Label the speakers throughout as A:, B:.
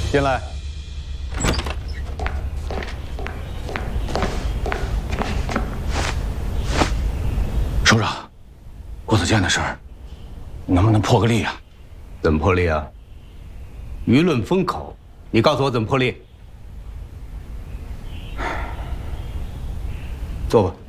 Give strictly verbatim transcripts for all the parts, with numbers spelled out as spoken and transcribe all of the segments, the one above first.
A: 进来。
B: 首长，郭子健的事儿，能不能破个例啊？
C: 怎么破例啊？舆论风口，你告诉我怎么破例？坐吧。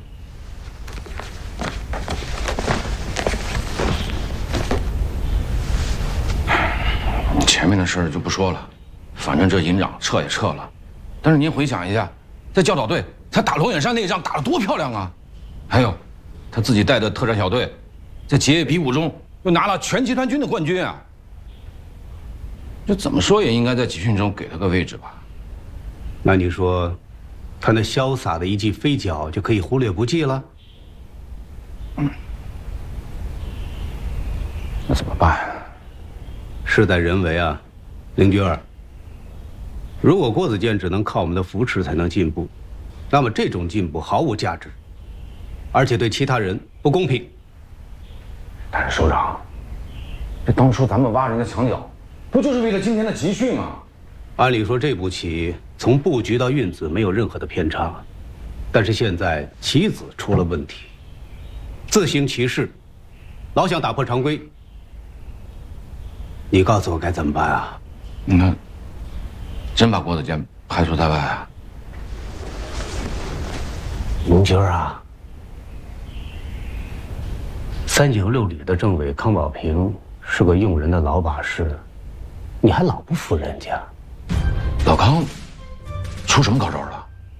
B: 前面的事儿就不说了，反正这营长撤也撤了。但是您回想一下，在教导队他打龙眼山那一仗打得多漂亮啊！还有，他自己带的特战小队，在结业比武中又拿了全集团军的冠军啊！这怎么说也应该在集训中给他个位置吧？
C: 那你说，他那潇洒的一记飞脚就可以忽略不计了？
B: 嗯，那怎么办呀？
C: 事在人为啊，林军儿。如果郭子健只能靠我们的扶持才能进步，那么这种进步毫无价值，而且对其他人不公平。
B: 但是首长，这当初咱们挖人家墙角，不就是为了今天的集训吗？
C: 按理说这步棋从布局到运子没有任何的偏差，但是现在棋子出了问题，自行其事，老想打破常规。 你告诉我该怎么办啊？
B: 那真把郭子健排除在外啊？
C: 林军儿啊，三九六旅的政委康保平是个用人的老把式，你还老不服人家？
B: 老康出什么高招了？